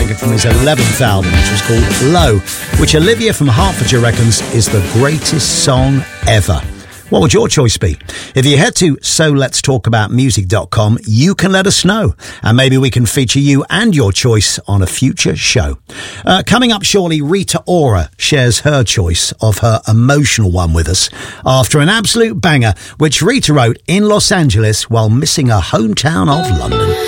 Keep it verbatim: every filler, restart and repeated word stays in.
taken from his eleventh album, which was called Low, which Olivia from Hertfordshire reckons is the greatest song ever. What would your choice be? If you head to so lets talk about music dot com, you can let us know, and maybe we can feature you and your choice on a future show. Uh, coming up shortly, Rita Ora shares her choice of her emotional one with us after an absolute banger, which Rita wrote in Los Angeles while missing her hometown of London.